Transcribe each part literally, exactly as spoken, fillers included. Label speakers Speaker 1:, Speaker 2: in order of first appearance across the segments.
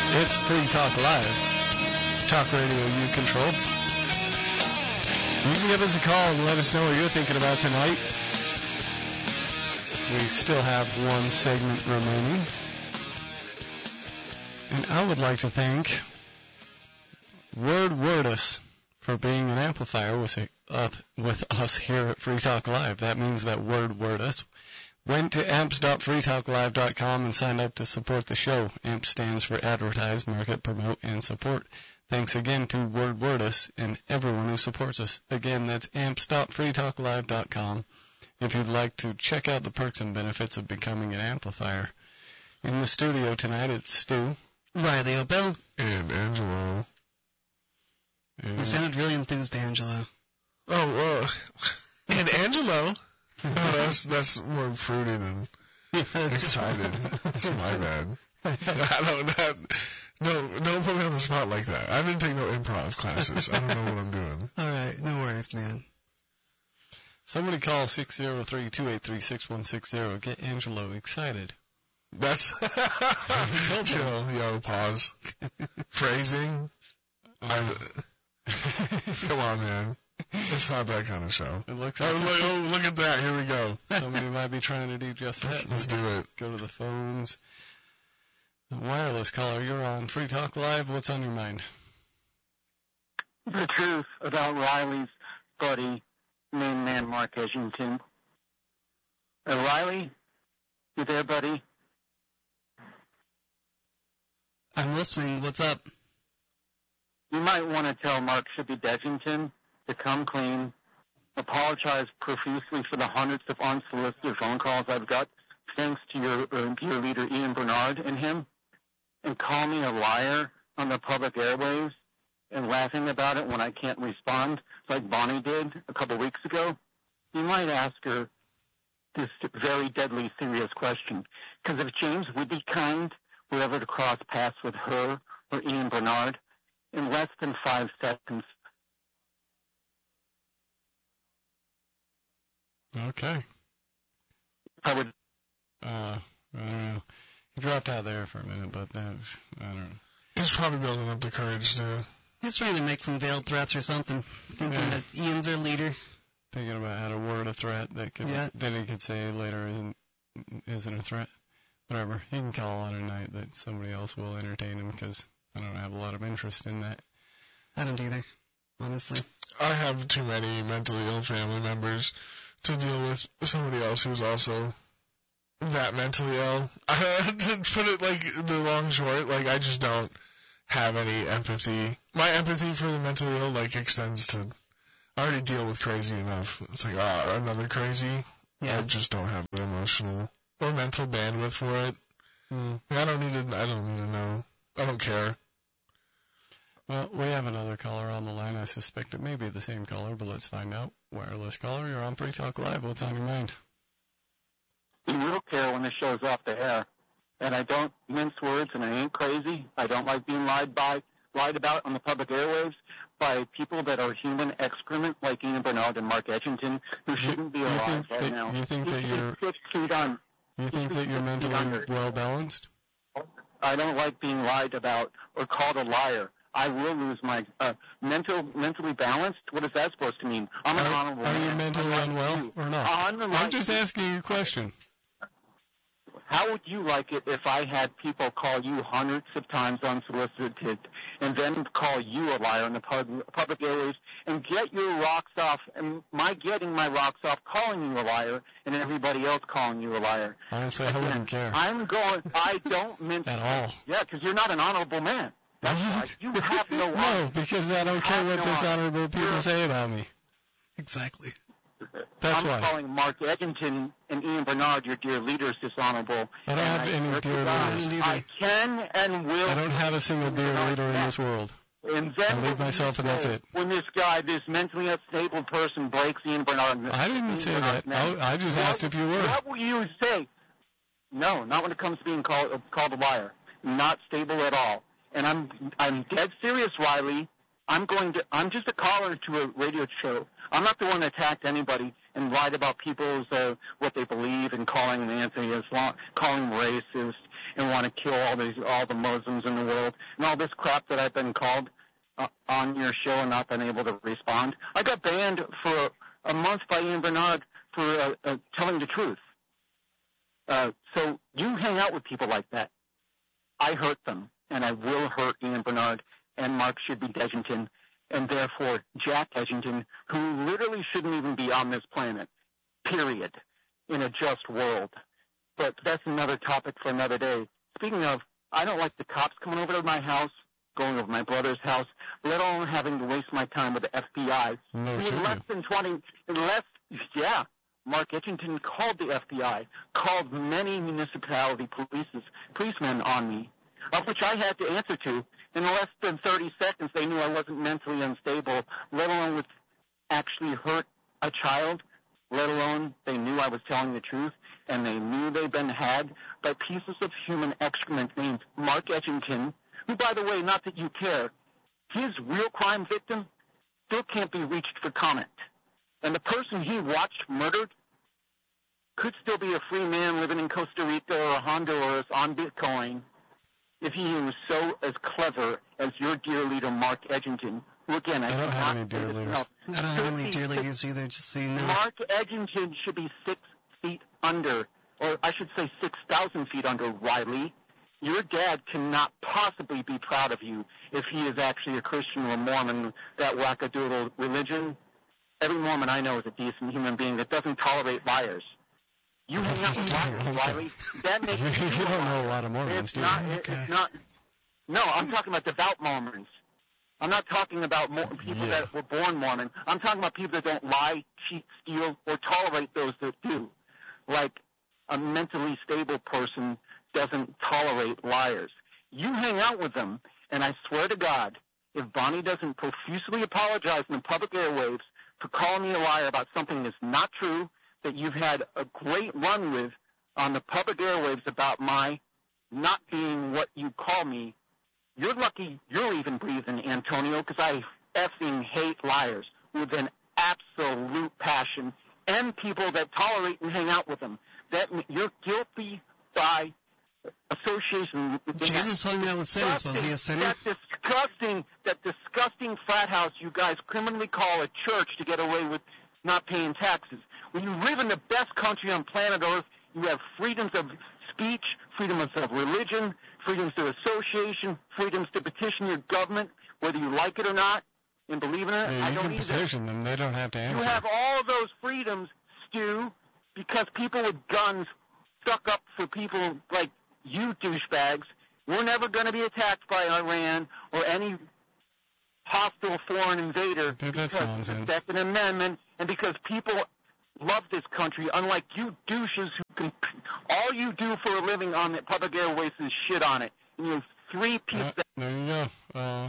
Speaker 1: It's Free Talk Live. Talk radio you control. You can give us a call and let us know what you're thinking about tonight. We still have one segment remaining. And I would like to thank Word Wordus for being an amplifier with, uh, with us here at Free Talk Live. That means that Word Wordus went to amps dot free talk live dot com and signed up to support the show. AMP stands for Advertise, Market, Promote, and Support. Thanks again to Word Wordus and everyone who supports us. Again, that's amps dot free talk live dot com if you'd like to check out the perks and benefits of becoming an amplifier. In the studio tonight, it's Stu.
Speaker 2: Riley O'Bell.
Speaker 3: And Angelo.
Speaker 2: And you sounded really enthused, Angelo.
Speaker 3: Oh, uh, and Angelo. No, that's, that's more fruity than excited. That's my bad. I don't, that, no, don't put me on the spot like that. I didn't take no improv classes. I don't know what I'm doing.
Speaker 2: All right, no worries, man.
Speaker 1: Somebody call six oh three, two eight three, six one six zero. Get Angelo excited.
Speaker 3: That's chill, yo, pause. Phrasing. Uh, come on, man. It's not that kind of show.
Speaker 1: It looks
Speaker 3: I
Speaker 1: like
Speaker 3: was like, oh, look at that. Here we go.
Speaker 1: Somebody might be trying to do just that.
Speaker 3: Let's do it.
Speaker 1: Go to the phones. The wireless caller, you're on Free Talk Live. What's on your mind?
Speaker 4: The truth about Riley's buddy, main man Mark Edgington. Uh, Riley, you there, buddy?
Speaker 2: I'm listening. What's up?
Speaker 4: You might want to tell Mark Shippy Edgington to come clean, apologize profusely for the hundreds of unsolicited phone calls I've got thanks to your, uh, your leader Ian Bernard and him, and call me a liar on the public airwaves and laughing about it when I can't respond like Bonnie did a couple weeks ago. You might ask her this very deadly serious question, because if James Wittykind were ever to cross paths with her or Ian Bernard, in less than five seconds.
Speaker 1: Okay.
Speaker 4: I would.
Speaker 1: Uh, I don't know. He dropped out there for a minute, but that, I don't know.
Speaker 3: He's probably building up the courage to.
Speaker 2: He's trying to make some veiled threats or something, thinking
Speaker 1: Yeah.
Speaker 2: that Ian's our leader.
Speaker 1: Thinking about how to word a threat that could,
Speaker 2: Yeah.
Speaker 1: that he could say later isn't, isn't a threat. Whatever. He can call on a night that somebody else will entertain him, because I don't have a lot of interest in that.
Speaker 2: I don't either, honestly.
Speaker 3: I have too many mentally ill family members to deal with somebody else who's also that mentally ill. To put it like the long short, like I just don't have any empathy. My empathy for the mentally ill like extends to. I already deal with crazy enough. It's like ah, another crazy.
Speaker 2: Yeah.
Speaker 3: I just don't have the emotional or mental bandwidth for it.
Speaker 1: Mm.
Speaker 3: I don't need to. I don't need to know. I don't care.
Speaker 1: Well, we have another caller on the line. I suspect it may be the same caller, but let's find out. Wireless caller, you're on Free Talk Live. What's on your mind?
Speaker 4: You will care when the show's off the air. And I don't mince words, and I ain't crazy. I don't like being lied by, lied about on the public airwaves by people that are human excrement like Ian Bernard and Mark Edgington, who shouldn't be
Speaker 1: you
Speaker 4: alive
Speaker 1: think
Speaker 4: right
Speaker 1: that,
Speaker 4: now.
Speaker 1: You think that you're,
Speaker 4: six feet on.
Speaker 1: you think that you're mentally well balanced?
Speaker 4: I don't like being lied about or called a liar. I will lose my uh, mental, mentally balanced. What is that supposed to mean? I'm an
Speaker 1: Are,
Speaker 4: honorable
Speaker 1: are you
Speaker 4: man.
Speaker 1: mentally
Speaker 4: Unlike
Speaker 1: unwell
Speaker 4: you.
Speaker 1: or not?
Speaker 4: Unlike
Speaker 1: I'm just
Speaker 4: you.
Speaker 1: asking you a question.
Speaker 4: How would you like it if I had people call you hundreds of times unsolicited and then call you a liar in the pub- public areas and get your rocks off, and my getting my rocks off calling you a liar and everybody else calling you a liar?
Speaker 1: Honestly, I wouldn't care.
Speaker 4: I'm going, I don't mince
Speaker 1: At all.
Speaker 4: Yeah, because you're not an honorable man. That's
Speaker 1: What?
Speaker 4: right. You have no honor.
Speaker 1: No, because I don't care what
Speaker 4: no
Speaker 1: dishonorable people
Speaker 4: You're-
Speaker 1: say about me.
Speaker 2: Exactly.
Speaker 1: That's
Speaker 4: I'm
Speaker 1: why.
Speaker 4: calling Mark Edgington and Ian Bernard, your dear leaders, dishonorable.
Speaker 1: I don't
Speaker 4: And
Speaker 1: have any
Speaker 4: swear to
Speaker 1: dear
Speaker 4: God,
Speaker 1: leaders.
Speaker 4: I can and will.
Speaker 1: I don't have a single dear leader in this world.
Speaker 4: And then
Speaker 1: I leave myself and that's it.
Speaker 4: When this guy, this mentally unstable person, breaks Ian Bernard.
Speaker 1: I didn't say that. I, I just asked if you were.
Speaker 4: What will you say? No, not when it comes to being called called a liar. Not stable at all. And I'm I'm dead serious, Riley. I'm going to. I'm just a caller to a radio show. I'm not the one that attacked anybody and lied about people's uh, what they believe and calling them anti-Islam, calling them racist, and want to kill all these all the Muslims in the world and all this crap that I've been called uh, on your show and not been able to respond. I got banned for a month by Ian Bernard for uh, uh, telling the truth. Uh, so you hang out with people like that. I hurt them, and I will hurt Ian Bernard and Mark Shibby Degington, and therefore Jack Edgington, who literally shouldn't even be on this planet, period, in a just world. But that's another topic for another day. Speaking of, I don't like the cops coming over to my house, going over my brother's house, let alone having to waste my time with the F B I.
Speaker 1: No,
Speaker 4: in
Speaker 1: sure.
Speaker 4: less than twenty, in less, yeah, Mark Edgington called the F B I, called many municipality polices, policemen on me, of which I had to answer to. In less than thirty seconds, they knew I wasn't mentally unstable, let alone would actually hurt a child, let alone they knew I was telling the truth, and they knew they'd been had by pieces of human excrement named Mark Edgington, who, by the way, not that you care, his real crime victim still can't be reached for comment. And the person he watched murdered could still be a free man living in Costa Rica or Honduras on Bitcoin if he was so as clever as your dear leader, Mark Edgington, who, again, I,
Speaker 1: I don't
Speaker 4: do
Speaker 1: have
Speaker 4: not
Speaker 1: any dear
Speaker 4: say this
Speaker 1: leaders.
Speaker 4: enough.
Speaker 2: I don't have any dear leaders either, just so you know.
Speaker 4: Mark Edgington should be six feet under, or I should say six thousand feet under Riley. Your dad cannot possibly be proud of you if he is actually a Christian or a Mormon, that wackadoodle religion. Every Mormon I know is a decent human being that doesn't tolerate liars. You hang out with liars, Riley. That makes you,
Speaker 1: you don't know a lot of Mormons,
Speaker 4: it's
Speaker 1: do
Speaker 4: not,
Speaker 1: you?
Speaker 4: it,
Speaker 2: Okay.
Speaker 4: It's not. No, I'm talking about devout Mormons. I'm not talking about Mor- people
Speaker 1: Yeah.
Speaker 4: that were born Mormon. I'm talking about people that don't lie, cheat, steal, or tolerate those that do. Like a mentally stable person doesn't tolerate liars. You hang out with them, and I swear to God, if Bonnie doesn't profusely apologize in the public airwaves for calling me a liar about something that's not true, that you've had a great run with on the public airwaves about my not being what you call me, you're lucky you're even breathing, Antonio, because I effing hate liars with an absolute passion, and people that tolerate and hang out with them. That you're guilty by association. With
Speaker 2: Jesus hung out with sinners, was he a sinner?
Speaker 4: That disgusting, that disgusting frat house you guys criminally call a church to get away with not paying taxes. When you live in the best country on planet Earth, you have freedoms of speech, freedoms of religion, freedoms of association, freedoms to petition your government, whether you like it or not, and believe in it.
Speaker 1: Yeah,
Speaker 4: I
Speaker 1: you
Speaker 4: don't
Speaker 1: can
Speaker 4: either.
Speaker 1: petition them. They don't have to
Speaker 4: You
Speaker 1: answer.
Speaker 4: have all those freedoms, Stu, because people with guns stuck up for people like you douchebags. We're never going to be attacked by Iran or any hostile foreign invader
Speaker 1: Dude, that's
Speaker 4: because
Speaker 1: nonsense.
Speaker 4: of the Second Amendment and because people love this country, unlike you douches who can, all you do for a living on the public airways is shit on it. And you have three pieces
Speaker 1: Uh, there you go. Uh,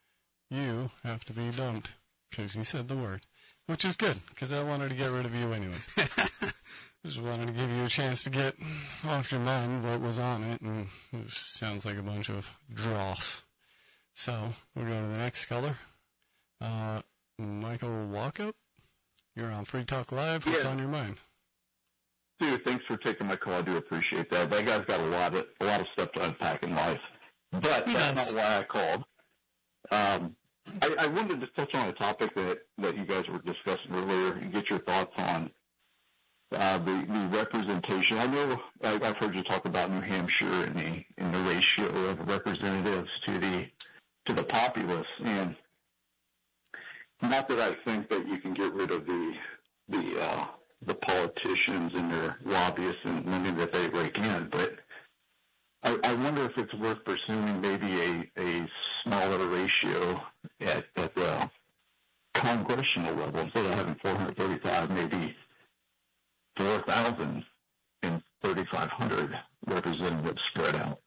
Speaker 1: you have to be dumped because you said the word, which is good because I wanted to get rid of you anyways. Just wanted to give you a chance to get off your mind what was on it, and it sounds like a bunch of dross. So we'll go to the next caller. Uh, Michael Walkup, you're on Free Talk Live. What's
Speaker 5: Yeah.
Speaker 1: on your mind?
Speaker 5: Dude, thanks for taking my call. I do appreciate that. That guy's got a lot of a lot of stuff to unpack in life, but
Speaker 2: He
Speaker 5: that's
Speaker 2: does.
Speaker 5: not why I called. Um, I, I wanted to touch on a topic that, that you guys were discussing earlier and get your thoughts on uh, the the representation. I know I, I've heard you talk about New Hampshire and the and the ratio of representatives to the to the populace, and not that I think that you can get rid of the the uh, the politicians and their lobbyists and money that they rake in, but I, I wonder if it's worth pursuing maybe a, a smaller ratio at, at the congressional level. Instead of having four hundred thirty-five, maybe four thousand and thirty-five hundred representatives spread out.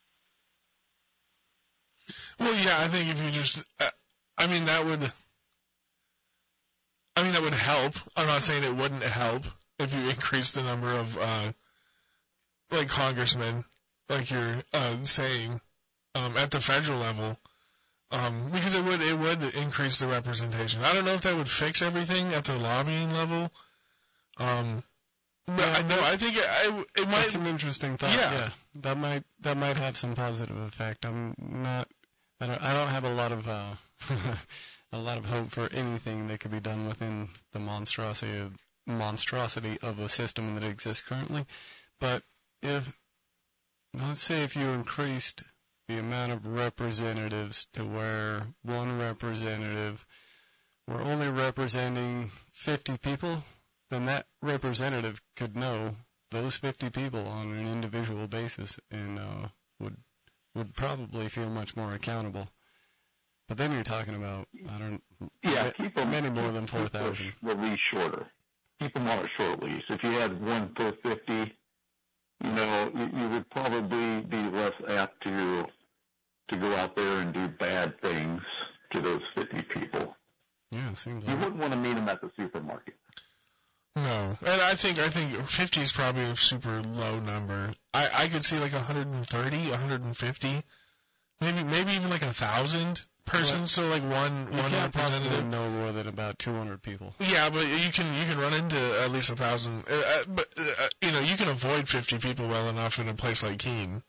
Speaker 3: Well, yeah, I think if you just, uh, I mean, that would, I mean, that would help. I'm not saying it wouldn't help if you increase the number of, uh, like congressmen, like you're uh, saying, um, at the federal level, um, because it would, it would increase the representation. I don't know if that would fix everything at the lobbying level, um, But I know, I think it, I, it might.
Speaker 1: That's an interesting thought.
Speaker 3: Yeah.
Speaker 1: yeah, that might that might have some positive effect. I'm not. I don't. I don't have a lot of uh, a lot of hope for anything that could be done within the monstrosity of monstrosity of a system that exists currently. But if let's say if you increased the amount of representatives to where one representative were only representing fifty people, then that representative could know those fifty people on an individual basis and uh, would would probably feel much more accountable. But then you're talking about, I don't
Speaker 5: Yeah, keep them,
Speaker 1: many more
Speaker 5: keep-
Speaker 1: than four thousand.
Speaker 5: keep The leash shorter. Keep them on a short leash. If you had one per fifty, you know, you, you would probably be less apt to to go out there and do bad things to those fifty people.
Speaker 1: Yeah, it seems
Speaker 5: You
Speaker 1: like
Speaker 5: wouldn't want to meet them at the supermarket.
Speaker 3: No, and I think I think fifty is probably a super low number. I I could see like one hundred thirty, one hundred fifty, maybe maybe even like a thousand persons. So like one
Speaker 1: you
Speaker 3: one
Speaker 1: can't possibly
Speaker 3: representative.
Speaker 1: know more than about two hundred people.
Speaker 3: Yeah, but you can you can run into at least a thousand. Uh, uh, but uh, you know you can avoid fifty people well enough in a place like Keene.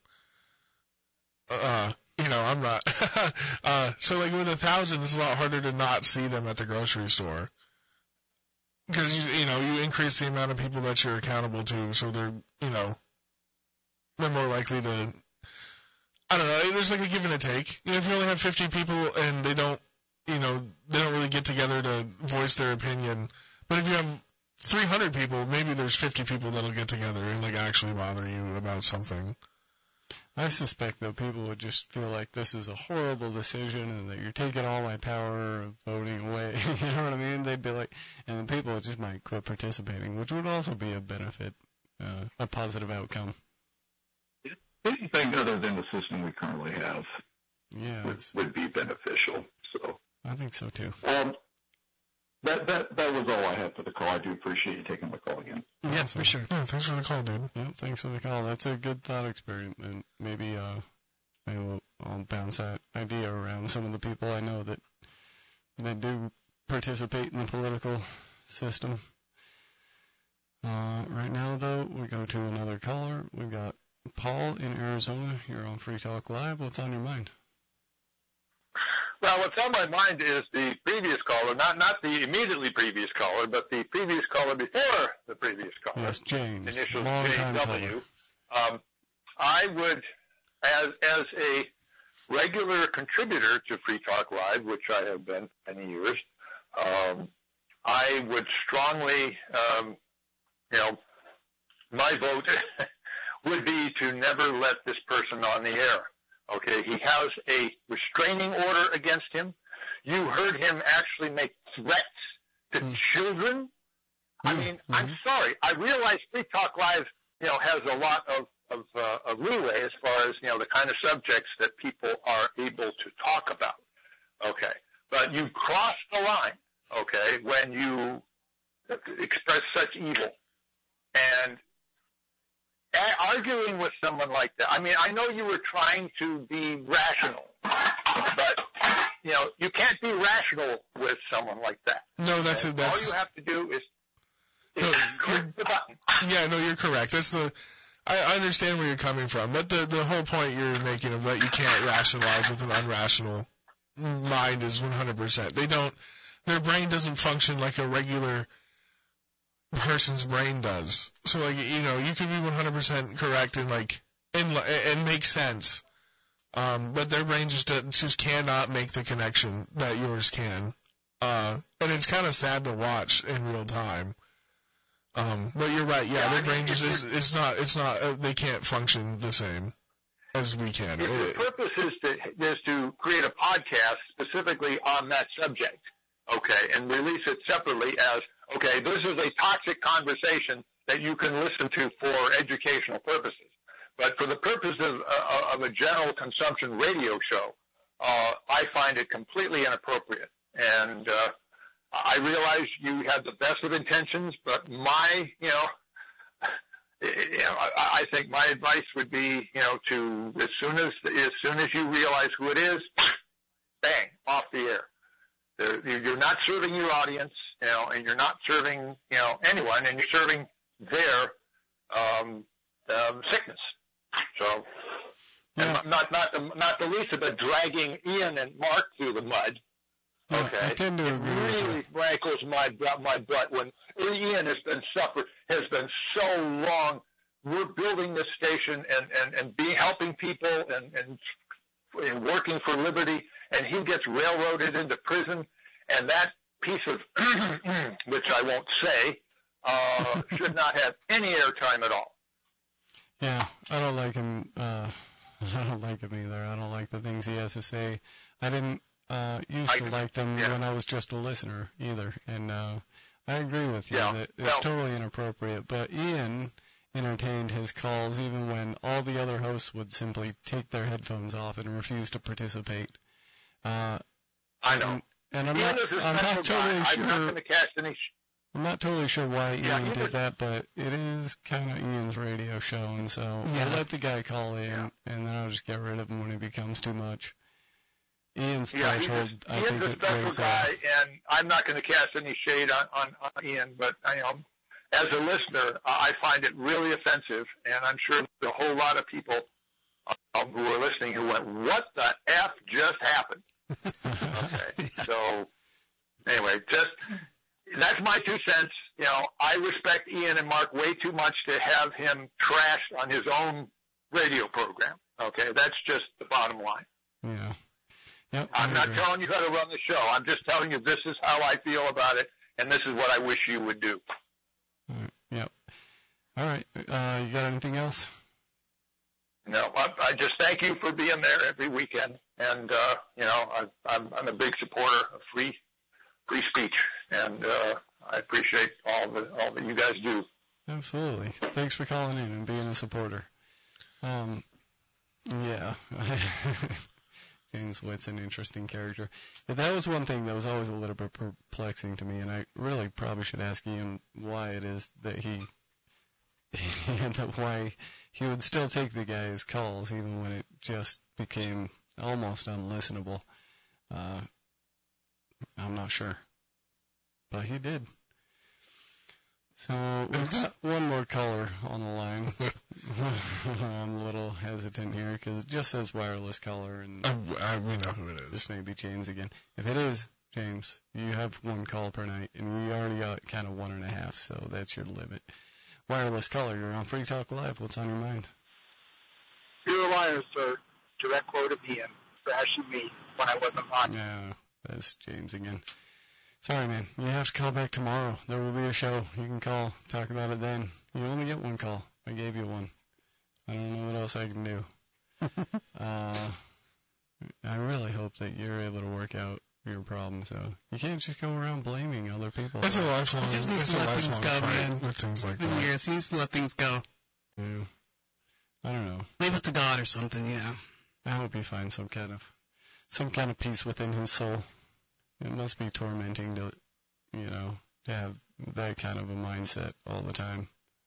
Speaker 3: Uh, you know I'm not. uh, so like with a thousand, it's a lot harder to not see them at the grocery store. Because you you know you increase the amount of people that you're accountable to, so they're you know they're more likely to. I don't know. There's like a give and a take. You know, if you only have fifty people and they don't, you know, they don't really get together to voice their opinion. But if you have three hundred people, maybe there's fifty people that'll get together and like actually bother you about something.
Speaker 1: I suspect though people would just feel like this is a horrible decision and that you're taking all my power of voting away. You know what I mean? They'd be like, and then people just might quit participating, which would also be a benefit, uh, a positive outcome.
Speaker 5: Anything other than the system we currently have
Speaker 1: Yeah,
Speaker 5: would,
Speaker 1: it's,
Speaker 5: would be beneficial. So
Speaker 1: I think so too.
Speaker 5: um, that that that was all I had for the call. I do appreciate you taking my call again.
Speaker 2: Yeah,
Speaker 1: Awesome.
Speaker 2: for sure.
Speaker 3: Yeah, thanks for the call, dude.
Speaker 1: Yeah, thanks for the call. That's a good thought experiment. Maybe uh, maybe we'll, I'll bounce that idea around some of the people I know that that do participate in the political system. Uh, right now, though, we go to another caller. We've got Paul in Arizona. You're on Free Talk Live. What's on your mind?
Speaker 6: Well, what's on my mind is the previous caller, not not the immediately previous caller, but the previous caller before the previous caller.
Speaker 1: Yes, James.
Speaker 6: Initials
Speaker 1: Long
Speaker 6: J
Speaker 1: time
Speaker 6: W.
Speaker 1: caller.
Speaker 6: Um, I would, as as a regular contributor to Free Talk Live, which I have been for many years, um, I would strongly, um, you know, my vote would be to never let this person on the air. Okay, he has a restraining order against him. You heard him actually make threats to
Speaker 1: Mm.
Speaker 6: children. I
Speaker 1: Mm,
Speaker 6: mean,
Speaker 1: mhm.
Speaker 6: I'm sorry. I realize Free Talk Live, you know, has a lot of of, uh, of leeway as far as, you know, the kind of subjects that people are able to talk about. Okay, but you cross the line. Okay, when you express such evil and arguing with someone like that. I mean, I know you were trying to be rational, but, you know, you can't be rational with someone like that.
Speaker 3: No, that's
Speaker 6: And
Speaker 3: it. That's
Speaker 6: all you have to do is, is
Speaker 3: No,
Speaker 6: click the button.
Speaker 3: yeah. No, you're correct. That's the. I I understand where you're coming from, but the the whole point you're making of that you can't rationalize with an unrational mind is one hundred percent. They don't. Their brain doesn't function like a regular person's brain does. So like you know you could be one hundred percent correct and like and and make sense, um, but their brain just doesn't, just cannot make the connection that yours can, uh, and it's kind of sad to watch in real time. Um, but you're right. Yeah,
Speaker 6: Yeah,
Speaker 3: their
Speaker 6: I
Speaker 3: brain
Speaker 6: mean,
Speaker 3: just
Speaker 6: if
Speaker 3: is. It's not. It's not. Uh, they can't function the same as we can.
Speaker 6: If the
Speaker 3: It-
Speaker 6: purpose is to, is to create a podcast specifically on that subject, okay, and release it separately as, okay, this is a toxic conversation that you can listen to for educational purposes. But for the purpose of, uh, of a general consumption radio show, uh, I find it completely inappropriate. And uh, I realize you had the best of intentions, but my, you know, you know, I, I think my advice would be, you know, to as soon as as soon as you realize who it is, bang, off the air. There, you're not serving your audience, you know, and you're not serving, you know, anyone, and you're serving their um, um, sickness. So,
Speaker 1: Yeah.
Speaker 6: and not not the, not the least of it, dragging Ian and Mark through the mud.
Speaker 1: Yeah,
Speaker 6: Okay,
Speaker 1: I tend to
Speaker 6: it
Speaker 1: agree with
Speaker 6: really
Speaker 1: you.
Speaker 6: rankles my my butt when Ian has been suffered has been so long. We're building this station and and and be helping people and and, and working for liberty, and he gets railroaded into prison, and that piece of which I won't say uh, should not have any airtime at all.
Speaker 1: Yeah, I don't like him. Uh, I don't like him either. I don't like the things he has to say. I didn't uh, used
Speaker 6: I-
Speaker 1: to like them
Speaker 6: yeah.
Speaker 1: when I was just a listener either, and uh, I agree with you
Speaker 6: Yeah,
Speaker 1: that it's
Speaker 6: well-
Speaker 1: totally inappropriate. But Ian entertained his calls even when all the other hosts would simply take their headphones off and refuse to participate. Uh,
Speaker 6: I know.
Speaker 1: and, and I'm
Speaker 6: Ian
Speaker 1: not,
Speaker 6: is a
Speaker 1: I'm
Speaker 6: special
Speaker 1: not totally
Speaker 6: guy. I'm not
Speaker 1: sure.
Speaker 6: going to cast any. Sh-
Speaker 1: I'm not totally sure why
Speaker 6: Yeah,
Speaker 1: Ian
Speaker 6: he
Speaker 1: did
Speaker 6: was-
Speaker 1: that, but it is kind of Ian's radio show, and so
Speaker 2: Yeah.
Speaker 1: I'll let the guy call in,
Speaker 6: Yeah.
Speaker 1: and then I'll just get rid of him when it becomes too much. Ian's
Speaker 6: Yeah, he's a,
Speaker 1: threshold, I
Speaker 6: Ian's
Speaker 1: think,
Speaker 6: a
Speaker 1: it
Speaker 6: special
Speaker 1: weighs
Speaker 6: guy,
Speaker 1: off.
Speaker 6: and I'm not going to cast any shade on, on, on Ian, but I know as a listener, I find it really offensive, and I'm sure there's a whole lot of people um, who are listening who went, "What the F just happened?" Okay, so anyway, just that's my two cents. You know, I respect Ian and Mark way too much to have him trashed on his own radio program. Okay, that's just the bottom line.
Speaker 1: Yeah. Yep, I
Speaker 6: I'm not
Speaker 1: agree.
Speaker 6: telling you how to run the show. I'm just telling you this is how I feel about it, and this is what I wish you would do.
Speaker 1: All right, Yep. All right. Uh, you got anything else?
Speaker 6: No, I, I just thank you for being there every weekend, and uh, you know, I, I'm, I'm a big supporter of free free speech, and uh, I appreciate all the all that you guys do.
Speaker 1: Absolutely. Thanks for calling in and being a supporter. Um, yeah. James Witt's an interesting character. But that was one thing that was always a little bit perplexing to me, and I really probably should ask Ian why it is that he, and why he would still take the guy's calls even when it just became almost unlistenable. Uh, I'm not sure, but he did. So we've got one more caller on the line. I'm a little hesitant here because it just says wireless caller, and
Speaker 3: Uh, I, we know who it is.
Speaker 1: this may be James again. If it is James, you have one call per night, and we already got kind of one and a half, so that's your limit. Wireless caller, you're on Free Talk Live. What's on your mind?
Speaker 7: You're a liar, sir. Direct quote of Ian. Thrashing me when I wasn't on.
Speaker 1: No, that's James again. Sorry, man. You have to call back tomorrow. There will be a show. You can call, talk about it then. You only get one call. I gave you one. I don't know what else I can do. uh, I really hope that you're able to work out your problem. So you can't just go around blaming other people.
Speaker 3: It's a lifelong,
Speaker 2: He just needs
Speaker 3: it's
Speaker 2: to
Speaker 3: a
Speaker 2: let things
Speaker 3: lifelong
Speaker 2: go,
Speaker 3: fight
Speaker 2: man.
Speaker 3: with things like
Speaker 2: It's been
Speaker 3: that.
Speaker 2: years. He needs to let things go.
Speaker 1: Yeah. I don't know.
Speaker 2: Leave it to God or something, you know.
Speaker 1: I hope he finds some kind of some kind of peace within his soul. It must be tormenting to, you know, to have that kind of a mindset all the time.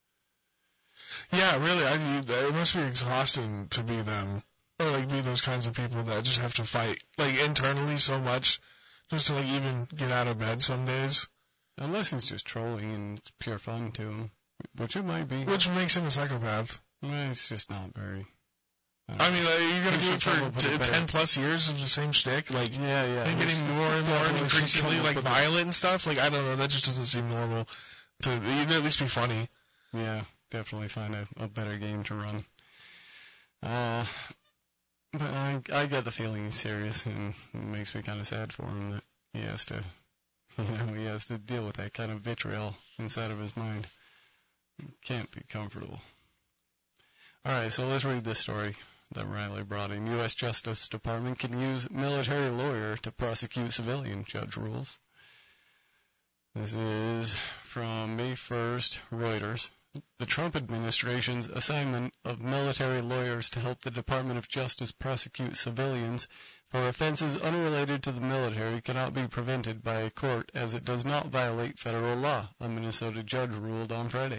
Speaker 3: Yeah, really, I, it must be exhausting to be them, or like be those kinds of people that just have to fight like internally so much just to like even get out of bed some days,
Speaker 1: Unless he's just trolling and it's pure fun to him, which it might be.
Speaker 3: which makes him a psychopath.
Speaker 1: Well, it's just not very. I, don't
Speaker 3: I
Speaker 1: know.
Speaker 3: mean, like, you're gonna
Speaker 1: He
Speaker 3: do
Speaker 1: should
Speaker 3: it
Speaker 1: come up
Speaker 3: for
Speaker 1: with a
Speaker 3: t-
Speaker 1: better-
Speaker 3: ten plus years of the same shtick, like
Speaker 1: yeah, yeah.
Speaker 3: and getting more and more and
Speaker 1: Definitely should
Speaker 3: increasingly
Speaker 1: come up
Speaker 3: like
Speaker 1: with a-
Speaker 3: violent and stuff. Like I don't know, that just doesn't seem normal. To you'd at least be funny.
Speaker 1: Yeah, definitely find a, a better game to run. Uh, but I, I get the feeling he's serious, and it makes me kind of sad for him that he has to, you know, he has to deal with that kind of vitriol inside of his mind. It can't be comfortable. All right, so let's read this story that Riley brought in. U S Justice Department can use military lawyer to prosecute civilian, judge rules. This is from May first, Reuters. The Trump administration's assignment of military lawyers to help the Department of Justice prosecute civilians for offenses unrelated to the military cannot be prevented by a court as it does not violate federal law, a Minnesota judge ruled on Friday.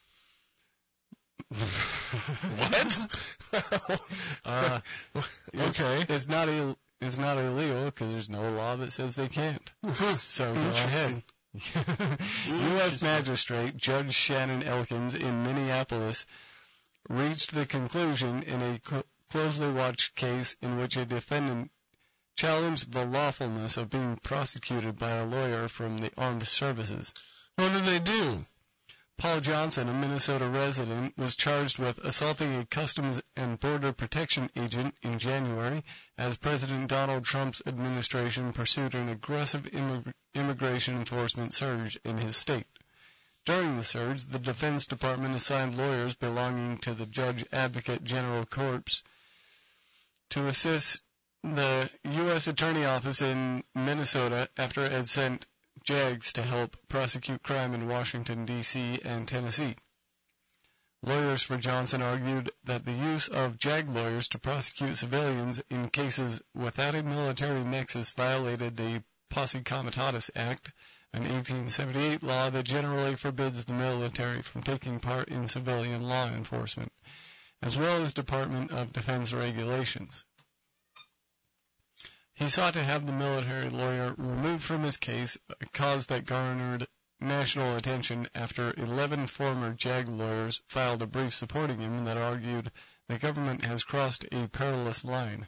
Speaker 3: What?
Speaker 1: uh,
Speaker 3: Okay.
Speaker 1: It's, it's not Ill, it's not illegal because there's no law that says they can't. So go ahead. U S Magistrate Judge Shannon Elkins in Minneapolis reached the conclusion in a cl- closely watched case in which a defendant challenged the lawfulness of being prosecuted by a lawyer from the armed services.
Speaker 3: What did they do?
Speaker 1: Paul Johnson, a Minnesota resident, was charged with assaulting a Customs and Border Protection agent in January as President Donald Trump's administration pursued an aggressive immig- immigration enforcement surge in his state. During the surge, the Defense Department assigned lawyers belonging to the Judge Advocate General Corps to assist the U S Attorney Office in Minnesota after it had sent JAGs to help prosecute crime in Washington, D C and Tennessee. Lawyers for Johnson argued that the use of JAG lawyers to prosecute civilians in cases without a military nexus violated the Posse Comitatus Act, an eighteen seventy-eight law that generally forbids the military from taking part in civilian law enforcement, as well as Department of Defense regulations. He sought to have the military lawyer removed from his case, a cause that garnered national attention after eleven former JAG lawyers filed a brief supporting him that argued the government has crossed a perilous line.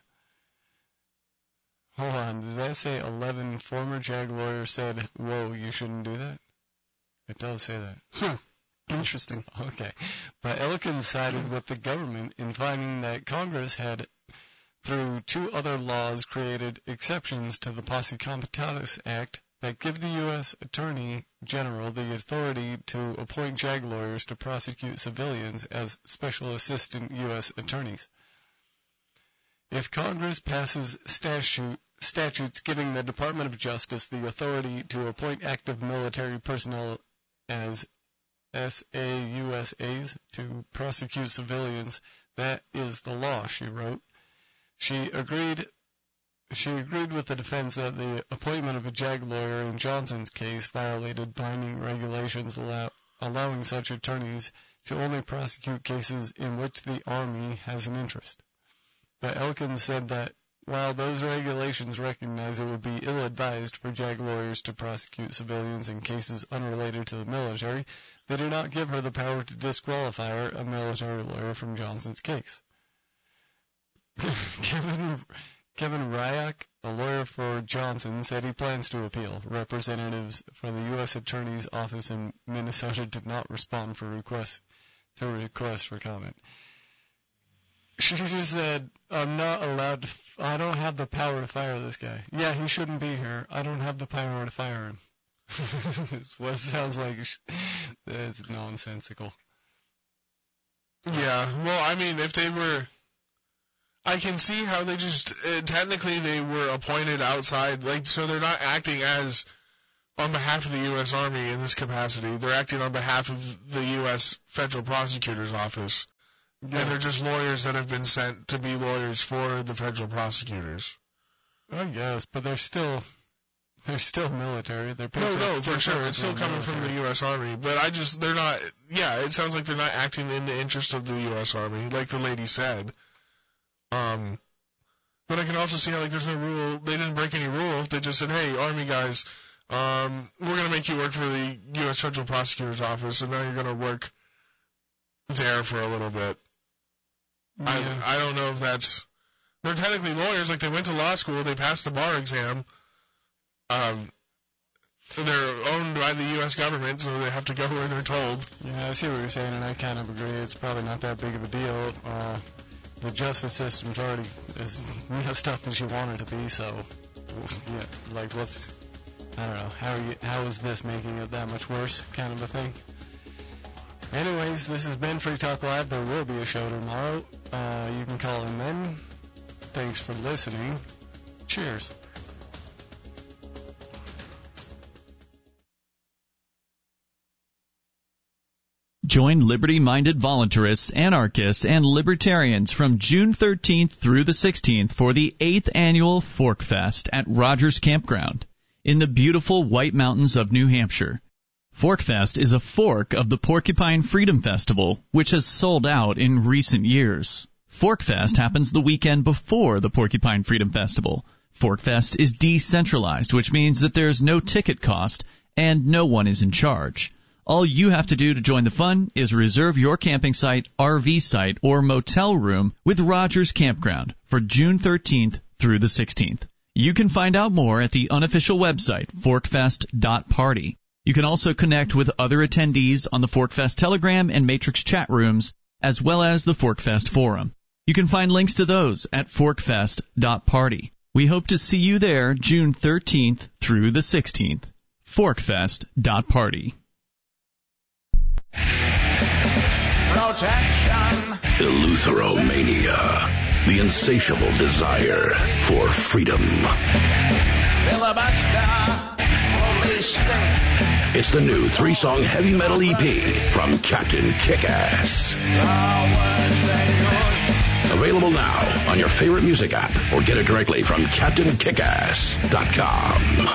Speaker 1: Hold on, did that say eleven former JAG lawyers said, whoa, you shouldn't do that? It does say that.
Speaker 2: Huh. Interesting.
Speaker 1: Okay. But Elkins sided with the government in finding that Congress had, through two other laws, created exceptions to the Posse Comitatus Act that give the U S Attorney General the authority to appoint JAG lawyers to prosecute civilians as special assistant U S attorneys. If Congress passes statute, statutes giving the Department of Justice the authority to appoint active military personnel as S A U S As to prosecute civilians, that is the law, she wrote. She agreed She agreed with the defense that the appointment of a JAG lawyer in Johnson's case violated binding regulations allow, allowing such attorneys to only prosecute cases in which the Army has an interest. But Elkins said that while those regulations recognize it would be ill-advised for JAG lawyers to prosecute civilians in cases unrelated to the military, they do not give her the power to disqualify a military lawyer from Johnson's case. Kevin, Kevin Ryak, a lawyer for Johnson, said he plans to appeal. Representatives from the U S Attorney's Office in Minnesota did not respond for requests to requests for comment. She just said, I'm not allowed to, f- I don't have the power to fire this guy. Yeah, he shouldn't be here. I don't have the power to fire him. It's what it sounds like. It's nonsensical.
Speaker 3: Yeah, well, I mean, if they were, I can see how they just, uh, technically they were appointed outside, like, so they're not acting as, on behalf of the U S Army in this capacity. They're acting on behalf of the U S Federal Prosecutor's Office. Yeah. And they're just lawyers that have been sent to be lawyers for the federal prosecutors.
Speaker 1: I guess, but they're still, they're still military. They're
Speaker 3: no, no, for sure. It's still coming military. From the U S Army. But I just, they're not, yeah, it sounds like they're not acting in the interest of the U S Army, like the lady said. Um, but I can also see how, like, there's no rule, they didn't break any rule. They just said, hey, Army guys, um, we're going to make you work for the U S Federal Prosecutor's Office, and now you're going to work there for a little bit. Yeah. I I don't know if that's, they're technically lawyers, like they went to law school, they passed the bar exam, um, they're owned by the U S government, so they have to go where they're told.
Speaker 1: Yeah, I see what you're saying, and I kind of agree. It's probably not that big of a deal. Uh, the justice system's already as messed up as you want it to be, so, yeah, like, what's, I don't know, how are you, how is this making it that much worse, kind of a thing? Anyways, this has been Free Talk Live. There will be a show tomorrow. Uh, you can call in then. Thanks for listening. Cheers.
Speaker 8: Join liberty-minded voluntarists, anarchists, and libertarians from June thirteenth through the sixteenth for the eighth Annual Fork Fest at Rogers Campground in the beautiful White Mountains of New Hampshire. Forkfest is a fork of the Porcupine Freedom Festival, which has sold out in recent years. Forkfest happens the weekend before the Porcupine Freedom Festival. Forkfest is decentralized, which means that there is no ticket cost, and no one is in charge. All you have to do to join the fun is reserve your camping site, R V site, or motel room with Rogers Campground for June thirteenth through the sixteenth. You can find out more at the unofficial website, forkfest dot party. You can also connect with other attendees on the Forkfest Telegram and Matrix chat rooms, as well as the Forkfest Forum. You can find links to those at forkfest dot party. We hope to see you there June thirteenth through the sixteenth. forkfest dot party.
Speaker 9: Protection. Eleutheromania, the insatiable desire for freedom. Filibuster. Police state. It's the new three-song heavy metal E P from Captain Kickass. Available now on your favorite music app or get it directly from captain kickass dot com.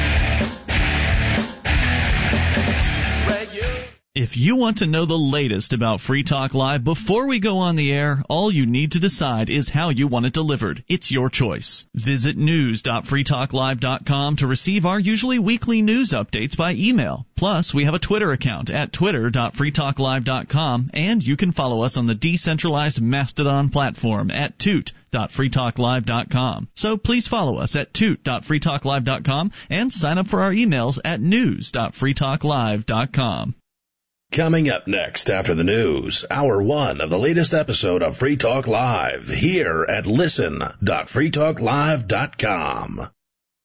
Speaker 8: If you want to know the latest about Free Talk Live before we go on the air, all you need to decide is how you want it delivered. It's your choice. Visit news dot free talk live dot com to receive our usually weekly news updates by email. Plus, we have a Twitter account at twitter dot free talk live dot com, and you can follow us on the decentralized Mastodon platform at toot dot free talk live dot com. So please follow us at toot dot free talk live dot com and sign up for our emails at news dot free talk live dot com.
Speaker 9: Coming up next after the news, hour one of the latest episode of Free Talk Live here at listen dot free talk live dot com.